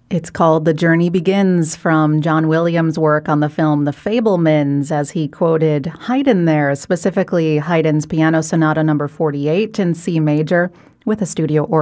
It's called The Journey Begins, from John Williams' work on the film The Fabelmans, as he quoted Haydn there, specifically Haydn's Piano Sonata No. 48 in C major, with a studio orchestra.